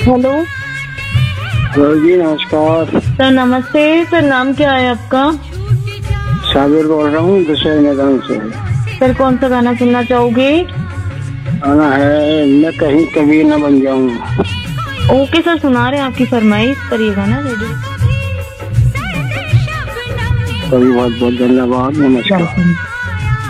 Hello. Hello जी, नमस्कार sir नमस्ते। Sir नाम क्या है आपका? साबिर बोल रहा हूँ दशहरा मैदान से। सर कौन सा गाना सुनना चाहोगे? आना है मैं कहीं कभी न बन जाऊँ। ओके सर, सुना रहे हैं आपकी फरमाइश पर ये गाना रेडी। कभी बहुत बहुत धन्यवाद, नमस्कार।